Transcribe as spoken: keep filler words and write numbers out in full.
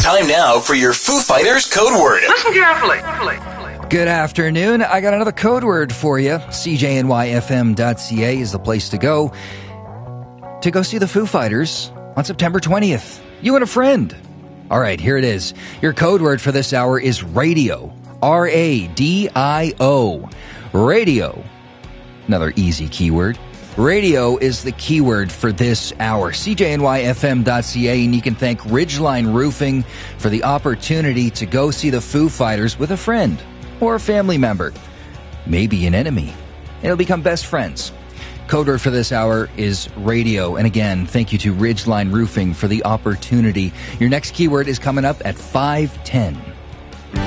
Time now for your Foo Fighters code word. Listen carefully. Good afternoon. I got another code word for you. C J N Y F M dot C A is the place to go to go see the Foo Fighters on September twentieth. You and a friend. All right, here it is. Your code word for this hour is radio. R A D I O. Radio. Another easy keyword. Radio is the keyword for this hour. C J N Y F M dot C A, and you can thank Ridgeline Roofing for the opportunity to go see the Foo Fighters with a friend or a family member, maybe an enemy. It'll become best friends. Code word for this hour is radio. And again, thank you to Ridgeline Roofing for the opportunity. Your next keyword is coming up at five ten.